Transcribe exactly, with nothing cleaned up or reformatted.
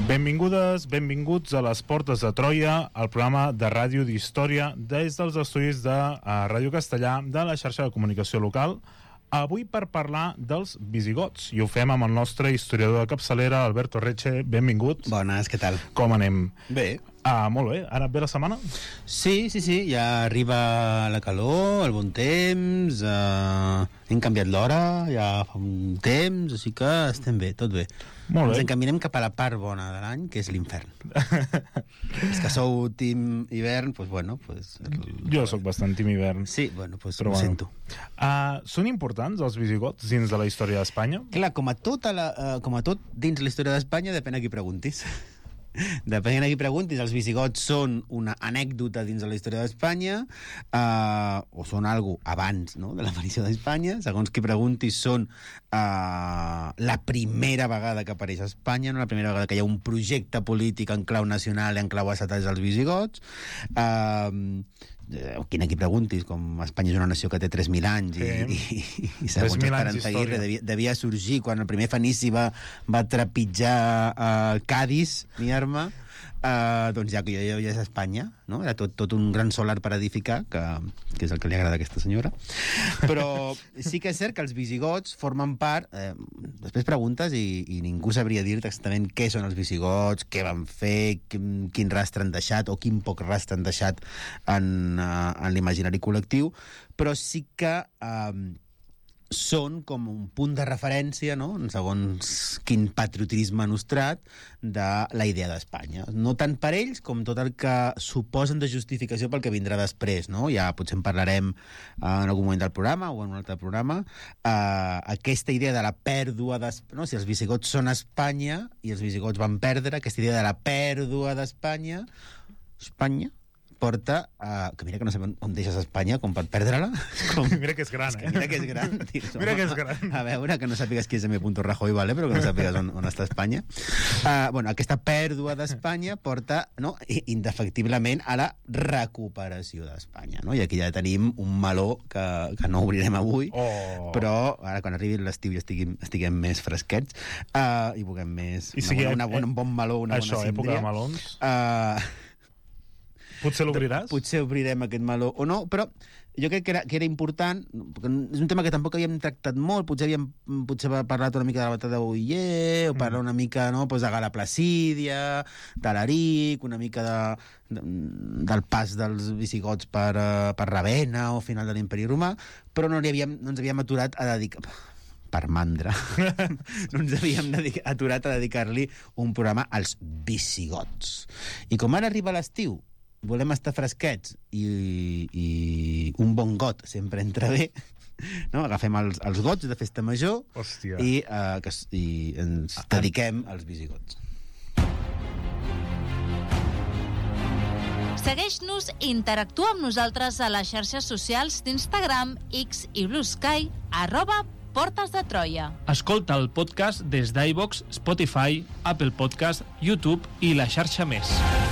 Benvingudes, benvinguts a les Portes de Troia, el programa de ràdio d'història des dels estudis de Ràdio Castellà de la xarxa de comunicació local. Avui per parlar dels visigots, i ho fem amb el nostre historiador de capçalera, Alberto Reche. Benvingut. Bones, què tal? Com anem? Bé. Ah, molt bé. Ha anat bé la setmana? Sí, sí, sí. Ja arriba la calor, el bon temps, eh, hem canviat l'hora, ja fa un temps, així que estem bé, tot bé. Molt bé. Ens encaminem cap a la part bona de l'any, que és l'infern. És que sou team hivern, doncs bueno... Pues, el... Jo sóc bastant team hivern. Sí, bueno, doncs Però ho bueno. sento. Uh, són importants els visigots dins de la història d'Espanya? Clar, com a tot, a la, uh, com a tot dins la història d'Espanya, depèn a qui preguntis. Depèn a qui preguntis, els visigots són una anècdota dins de la història d'Espanya, eh, o són algo abans, no?, de l'aparició d'Espanya. Segons qui preguntis, són eh, la primera vegada que apareix a Espanya, no la primera vegada que hi ha un projecte polític en clau nacional i en clau estatal dels visigots. Eh, quin aquí preguntis, com Espanya és una nació que té tres mil anys i, sí. i, i, i segons Esperanza Aguirre devia, devia sorgir quan el primer fenici va, va trepitjar uh, Cádiz, mi arma, uh, doncs ja que ja, ja és Espanya, no? Era tot, tot un gran solar per edificar, que, que és el que li agrada a aquesta senyora. Però sí que és cert que els visigots formen part, eh, després preguntes i, i ningú sabria dir-te exactament què són els visigots, què van fer, quin, quin rastre han deixat o quin poc rastre han deixat en, uh, en l'imaginari col·lectiu, però sí que eh, són com un punt de referència, no?, segons quin patriotisme nostrat, de la idea d'Espanya. No tant per ells com tot el que suposen de justificació pel que vindrà després, no? Ja potser en parlarem eh, en algun moment del programa o en un altre programa. Eh, aquesta idea de la pèrdua d'Espanya, no? Si els visigots són Espanya i els visigots van perdre, aquesta idea de la pèrdua d'Espanya, Espanya porta a... que mira que no sé on deixes Espanya com per perdre-la. Com... Mira que és gran, eh? Mira que és gran. Tio, mira que és gran. A veure, que no sàpigues qui és M. Rajoy, vale? Però que no sàpigues on, on està Espanya. Uh, bueno, aquesta pèrdua d'Espanya porta, no, indefectiblement a la recuperació d'Espanya, no? I aquí ja tenim un meló que, que no obrirem avui, oh. però ara quan arribi l'estiu ja estiguem, estiguem més fresquets uh, i puguem més... I una, sigui, una, una, una, un bon meló, una això, bona època síndria. de melons. Uh, Potser l'obriràs? Potser obrirem aquest meló o no, però jo crec que era, que era important, perquè és un tema que tampoc havíem tractat molt, potser havíem potser parlat una mica de la batalla de Boiller, o parlar una mica, no, doncs de Gala Placídia, d'Alaric, una mica de, de, del pas dels visigots per, per Ravenna o final de l'Imperi Romà, però no, li havíem, no ens havíem aturat a dedicar... per mandra. No ens havíem dedicat, aturat a dedicar-li un programa als visigots. I com ara arriba l'estiu, volem estar fresquets i, i un bon got sempre entra bé, no? Agafem els, els gots de festa major. Hòstia. i, uh, que, i ens dediquem als visigots. Segueix-nos i interactua amb nosaltres a les xarxes socials d'Instagram, X i Blue Sky, arroba Portes de Troia. Escolta el podcast des d'iVoox, Spotify, Apple Podcast, YouTube i la xarxa més.